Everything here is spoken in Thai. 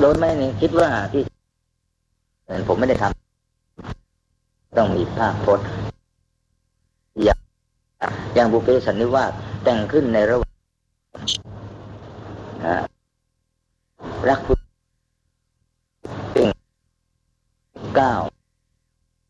ดไหมนี่คิดว่าที่ผมไม่ได้ทำต้องมีภาคพจน์อย่างบุพเพสันนิวาสแต่งขึ้นในระหว่างรักพุทธเป็น9